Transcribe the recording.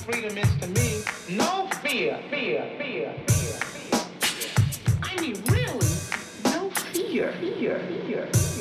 freedom is to me no fear, fear. I mean, really, no fear.